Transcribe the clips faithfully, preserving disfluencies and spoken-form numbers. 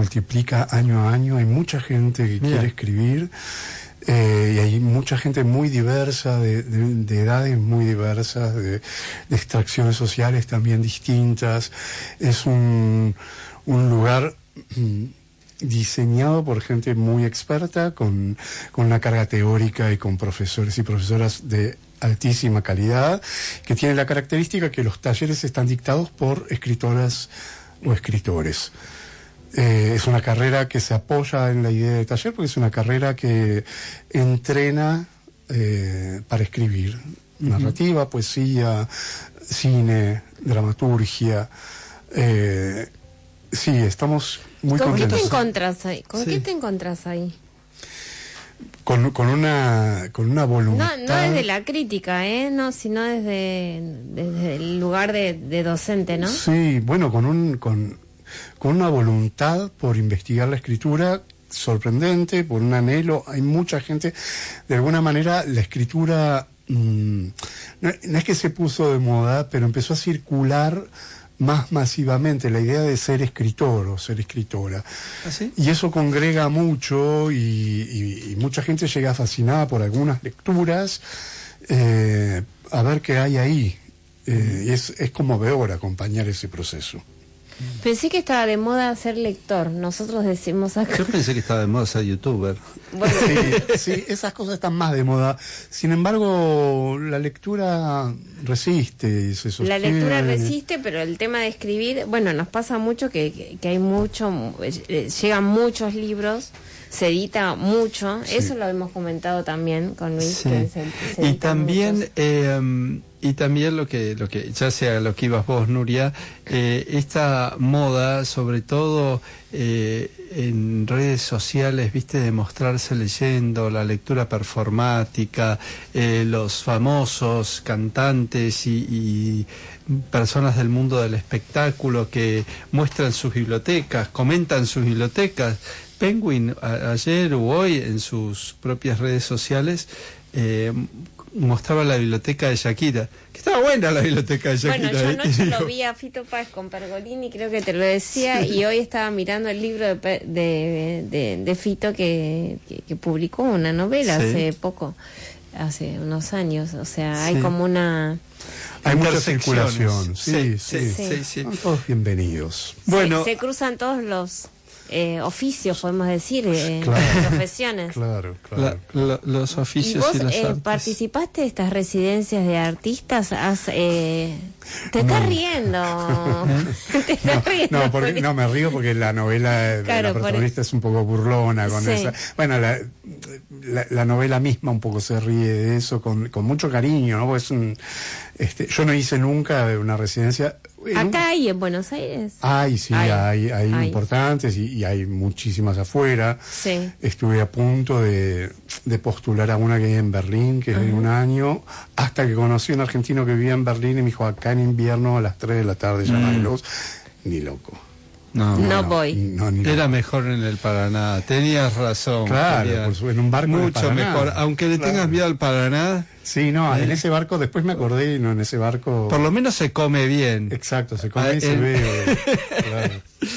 multiplica año a año. Hay mucha gente que Mira. quiere escribir. Eh, y hay mucha gente muy diversa, de, de, de edades muy diversas, de, de extracciones sociales también distintas. Es un, un lugar mm, diseñado por gente muy experta, con, con una carga teórica y con profesores y profesoras de altísima calidad, que tiene la característica que los talleres están dictados por escritoras o escritores. Eh, es una carrera que se apoya en la idea de taller porque es una carrera que entrena eh, para escribir narrativa, uh-huh. poesía, cine, dramaturgia. Eh, sí, estamos muy ¿Con contentos. qué te encontrás ahí? ¿Con sí. qué te encontrás ahí? Con, con una con una voluntad. No, no desde la crítica, ¿eh? No, sino desde, desde el lugar de, de docente, ¿no? Sí, bueno, con un con con una voluntad por investigar la escritura sorprendente, por un anhelo. Hay mucha gente, de alguna manera la escritura mmm, no, no es que se puso de moda, pero empezó a circular más masivamente la idea de ser escritor o ser escritora. ¿Ah, sí? Y eso congrega mucho y, y, y mucha gente llega fascinada por algunas lecturas eh, a ver qué hay ahí. Eh, es, es conmovedor acompañar ese proceso. Pensé que estaba de moda ser lector. Nosotros decimos acá. Yo pensé que estaba de moda ser youtuber. Bueno. Sí, sí, esas cosas están más de moda. Sin embargo, la lectura resiste y se sostiene. La lectura resiste, pero el tema de escribir, bueno, nos pasa mucho que, que, que hay mucho, eh, llegan muchos libros, se edita mucho. Sí. Eso lo hemos comentado también con Luis. Sí. Que se, se y también... Eh, Y también lo que, lo que, ya sea lo que ibas vos, Nuria, eh, esta moda, sobre todo eh, en redes sociales, viste, de mostrarse leyendo, la lectura performática, eh, los famosos cantantes y, y personas del mundo del espectáculo que muestran sus bibliotecas, comentan sus bibliotecas. Penguin, a, ayer o hoy, en sus propias redes sociales, eh, mostraba la biblioteca de Shakira, que estaba buena la biblioteca de Shakira. Bueno, yo anoche lo vi a Fito Páez con Pergolini, creo que te lo decía, sí. Y hoy estaba mirando el libro de, de, de, de Fito que, que, que publicó una novela sí. hace poco, hace unos años, o sea, sí. hay como una... Hay mucha circulación, sí, sí, sí, sí, sí, sí. Son todos bienvenidos. Bueno, se, se cruzan todos los... Eh, oficios, podemos decir, eh, claro, profesiones. Claro, claro. La, la, los oficios ¿Y vos y las eh, artes. participaste de estas residencias de artistas? Has, eh, ¿Te estás no. riendo? ¿Te estás no, riendo? No, porque, no, me río porque la novela claro, de la protagonista es un poco burlona con sí. esa... Bueno, la, la, la novela misma un poco se ríe de eso con, con mucho cariño, ¿no? Es un, este, yo no hice nunca una residencia... Acá hay en Buenos Aires. Hay, sí, hay, hay, hay, hay. importantes y, y hay muchísimas afuera. Sí. Estuve a punto de, de postular a una que hay en Berlín, que es de un año, hasta que conocí a un argentino que vivía en Berlín y me dijo, acá en invierno a las tres de la tarde, llamámelos. Mm. Ni loco. No, no, no voy. No, ni Era loco. Mejor en el Paraná. Tenías razón. Claro, Julián. por su, en un barco mucho en el mejor. Aunque le claro. tengas miedo al Paraná. Sí, no, ¿eh? en ese barco, después me acordé, no, en ese barco... Por lo menos se come bien. Exacto, se come ah, y el... se ve. Claro.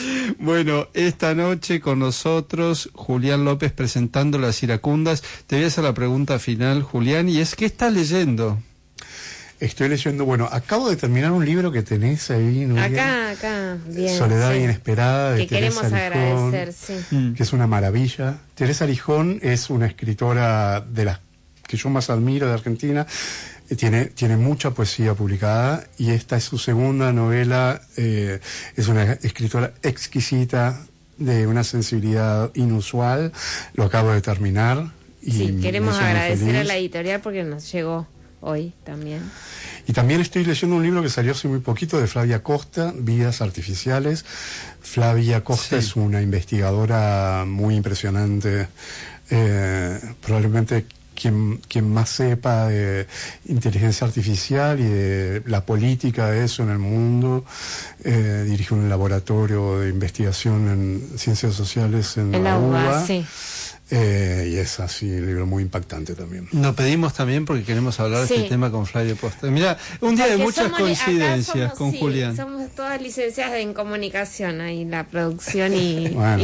Bueno, esta noche con nosotros Julián López presentando Las Iracundas. Te voy a hacer la pregunta final, Julián, y es, ¿qué estás leyendo? Estoy leyendo, bueno, acabo de terminar un libro que tenés ahí, ¿no? Acá, acá, bien. Soledad sí. Inesperada, de que Teresa queremos Lijón, agradecer, sí. que es una maravilla. Teresa Lijón es una escritora de las que yo más admiro de Argentina. Tiene, tiene mucha poesía publicada y esta es su segunda novela. Eh, es una escritora exquisita, de una sensibilidad inusual. Lo acabo de terminar. Y sí, queremos agradecer feliz. a la editorial porque nos llegó hoy también. Y también estoy leyendo un libro que salió hace muy poquito de Flavia Costa, Vidas Artificiales. Flavia Costa sí. es una investigadora muy impresionante, eh, probablemente quien, quien más sepa de inteligencia artificial y de la política de eso en el mundo. Eh, dirige un laboratorio de investigación en ciencias sociales en, en la U B A, sí. Eh, y es así, un libro muy impactante también. Nos pedimos también porque queremos hablar sí. de este tema con Flavia Costa. Mira, un día porque de muchas somos, coincidencias somos, con sí, Julián. Somos todas licenciadas en comunicación, ahí la producción y... Bueno.